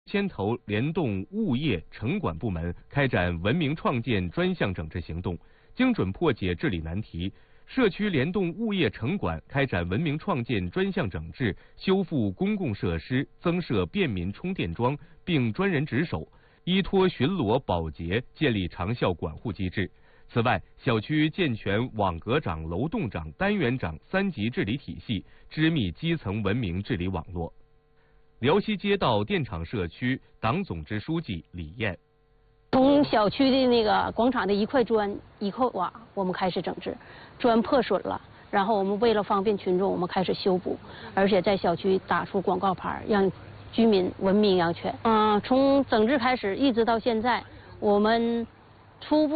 牵头联动物业城管部门开展文明创建专项整治行动，精准破解治理难题。社区联动物业城管开展文明创建专项整治，修复公共设施，增设便民充电桩，并专人值守，依托巡逻保洁，建立长效管护机制。此外，小区健全网格长、楼栋长、单元长3级治理体系，织密基层文明治理网络。辽西街道电厂社区党总支书记李艳。 从小区的那个广场的一块砖、一块瓦，我们开始整治，砖破损了，然后我们为了方便群众，我们开始修补，而且在小区打出广告牌，让居民文明养犬。从整治开始一直到现在，我们初步